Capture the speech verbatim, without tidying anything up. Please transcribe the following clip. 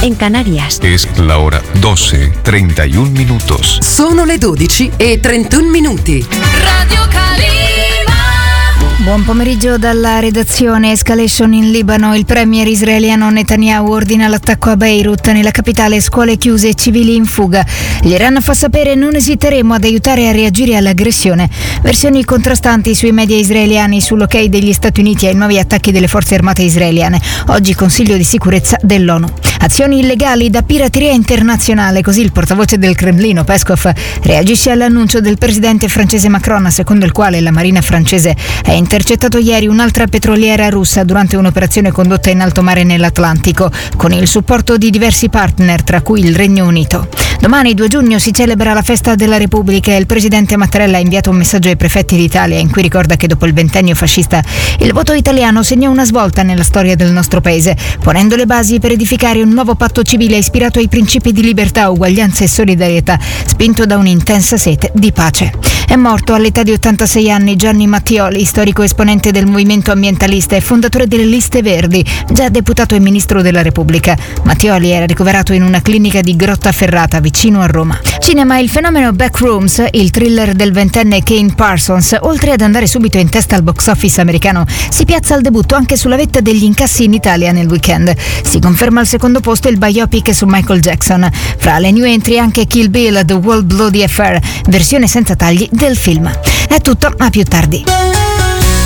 en Canarias. Es la hora doce, treinta y un minutos. Sono le dodici e trentuno minuti. Radio Calima. Buon pomeriggio dalla redazione. Escalation in Libano. Il premier israeliano Netanyahu ordina l'attacco a Beirut. Nella capitale scuole chiuse e civili in fuga. L'Iran fa sapere: non esiteremo ad aiutare a reagire all'aggressione. Versioni contrastanti sui media israeliani sull'ok degli Stati Uniti ai nuovi attacchi delle forze armate israeliane. Oggi Consiglio di sicurezza dell'ONU. Azioni illegali da pirateria internazionale, così il portavoce del Cremlino Peskov reagisce all'annuncio del presidente francese Macron, secondo il quale la marina francese ha intercettato ieri un'altra petroliera russa durante un'operazione condotta in alto mare nell'Atlantico, con il supporto di diversi partner, tra cui il Regno Unito. Domani, due giugno, si celebra la festa della Repubblica e il presidente Mattarella ha inviato un messaggio ai prefetti d'Italia in cui ricorda che dopo il ventennio fascista il voto italiano segnò una svolta nella storia del nostro paese, ponendo le basi per edificare un nuovo patto civile ispirato ai principi di libertà, uguaglianza e solidarietà, spinto da un'intensa sete di pace. È morto all'età di ottantasei anni Gianni Mattioli, storico esponente del movimento ambientalista e fondatore delle Liste Verdi, già deputato e ministro della Repubblica. Mattioli era ricoverato in una clinica di Grottaferrata, vicino a Roma. Cinema: il fenomeno Backrooms, il thriller del ventenne Kane Parsons, oltre ad andare subito in testa al box office americano, si piazza al debutto anche sulla vetta degli incassi in Italia nel weekend. Si conferma al secondo posto il biopic su Michael Jackson. Fra le new entry anche Kill Bill, The World Bloody Affair, versione senza tagli del film. È tutto, a più tardi.